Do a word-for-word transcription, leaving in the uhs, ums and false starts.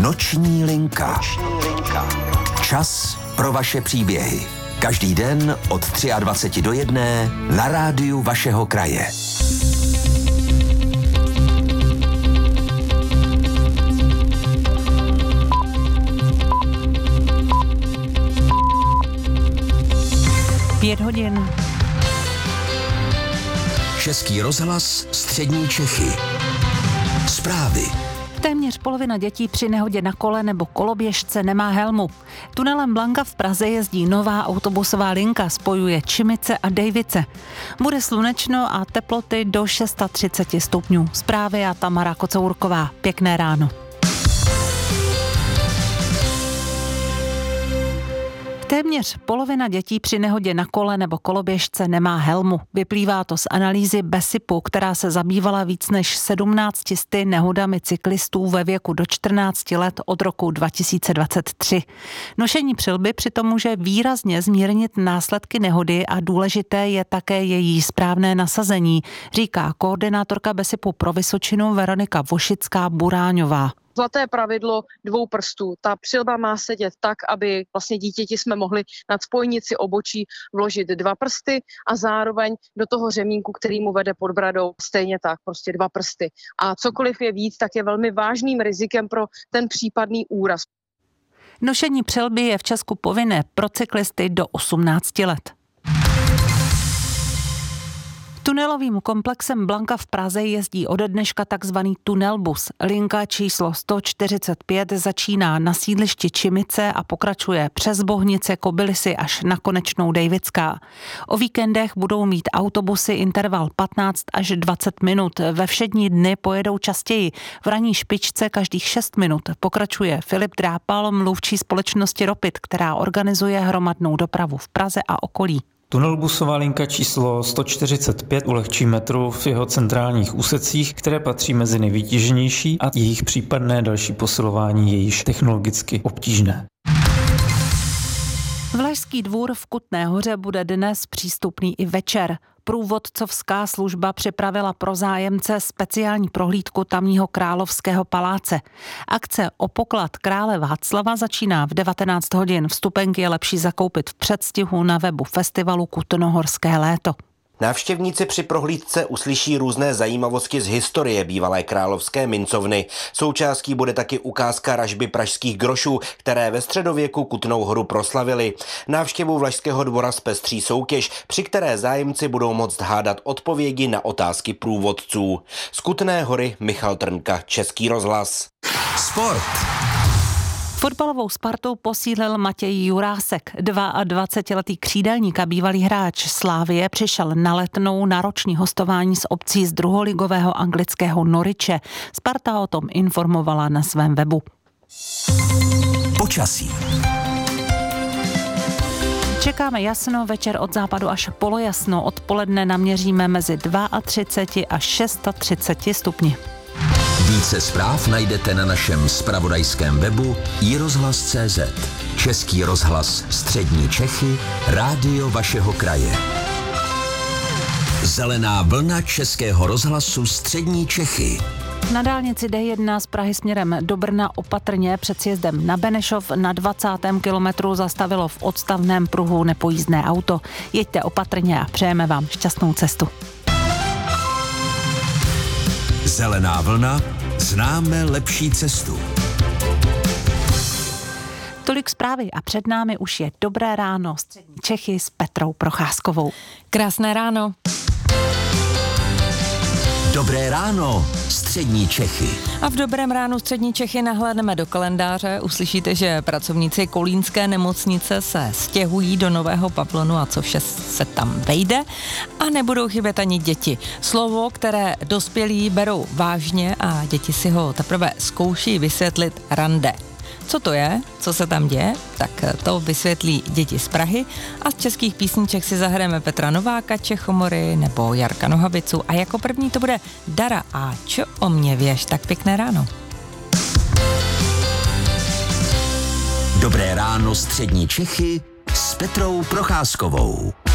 Noční linka. Noční linka. Čas pro vaše příběhy. Každý den od dvacet tři do jedné na rádiu vašeho kraje. Pět hodin. Český rozhlas, střední Čechy. Zprávy. Téměř polovina dětí při nehodě na kole nebo koloběžce nemá helmu. Tunelem Blanka v Praze jezdí nová autobusová linka, spojuje Čimice a Dejvice. Bude slunečno a teploty do třicet šest stupňů. Zprávy a Tamara Kocourková. Pěkné ráno. Téměř polovina dětí při nehodě na kole nebo koloběžce nemá helmu. Vyplývá to z analýzy BESIPu, která se zabývala víc než sedmnácti sty nehodami cyklistů ve věku do čtrnácti let od roku dva tisíce dvacet tři. Nošení přilby přitom může výrazně zmírnit následky nehody a důležité je také její správné nasazení, říká koordinátorka BESIPu pro Vysočinu Veronika Vošická-Buráňová. Zlaté pravidlo dvou prstů. Ta přilba má sedět tak, aby vlastně dítěti jsme mohli nad spojnici obočí vložit dva prsty a zároveň do toho řemínku, který mu vede pod bradou, stejně tak, prostě dva prsty. A cokoliv je víc, tak je velmi vážným rizikem pro ten případný úraz. Nošení přilby je v Česku povinné pro cyklisty do osmnácti let. Tunelovým komplexem Blanka v Praze jezdí ode dneška takzvaný tunelbus. Linka číslo sto čtyřicet pět začíná na sídlišti Čimice a pokračuje přes Bohnice, Kobylisy až na konečnou Dejvická. O víkendech budou mít autobusy interval patnáct až dvacet minut. Ve všední dny pojedou častěji. V ranní špičce každých šest minut. Pokračuje Filip Drápal, mluvčí společnosti Ropit, která organizuje hromadnou dopravu v Praze a okolí. Tunelbusová linka číslo sto čtyřicet pět ulehčí metru v jeho centrálních úsecích, které patří mezi nejvytíženější a jejich případné další posilování je již technologicky obtížné. Vlašský dvůr v Kutné Hoře bude dnes přístupný i večer. Průvodcovská služba připravila pro zájemce speciální prohlídku tamního královského paláce. Akce o poklad krále Václava začíná v devatenáct hodin. Vstupenky je lepší zakoupit v předstihu na webu festivalu Kutnohorské léto. Návštěvníci při prohlídce uslyší různé zajímavosti z historie bývalé královské mincovny. Součástí bude taky ukázka ražby pražských grošů, které ve středověku Kutnou Horu proslavili. Návštěvu Vlašského dvora zpestří soutěž, při které zájemci budou moct hádat odpovědi na otázky průvodců. Z Kutné Hory Michal Trnka, Český rozhlas. Sport. Fotbalovou Spartu posílil Matěj Jurásek. dvacetiletý křídelník a bývalý hráč Slávie přišel na Letnou na roční hostování s obcí z druholigového anglického Norwiche. Sparta o tom informovala na svém webu. Počasí. Čekáme jasno, večer od západu až polojasno. Odpoledne naměříme mezi třicet dva až třicet šest stupni. Více zpráv najdete na našem zpravodajském webu i rozhlas tečka cé zet. Český rozhlas, střední Čechy, rádio vašeho kraje. Zelená vlna Českého rozhlasu, střední Čechy. Na dálnici D jedna z Prahy směrem do Brna opatrně před sjezdem na Benešov na dvacátém kilometru zastavilo v odstavném pruhu nepojízdné auto. Jeďte opatrně a přejeme vám šťastnou cestu. Zelená vlna, známe lepší cestu. Tolik zprávy a před námi už je Dobré ráno střední Čechy s Petrou Procházkovou. Krásné ráno. Dobré ráno, střední Čechy. A v Dobrém ránu střední Čechy nahlédneme do kalendáře. Uslyšíte, že pracovníci kolínské nemocnice se stěhují do nového pavilonu a co vše se tam vejde. A nebudou chybět ani děti. Slovo, které dospělí berou vážně a děti si ho teprve zkouší vysvětlit, rande. Co to je, co se tam děje, tak to vysvětlí děti z Prahy a z českých písniček si zahrajeme Petra Nováka, Čechomory nebo Jarka Nohavicu a jako první to bude Dara a Čo o mě věš, tak pěkné ráno. Dobré ráno střední Čechy s Petrou Procházkovou.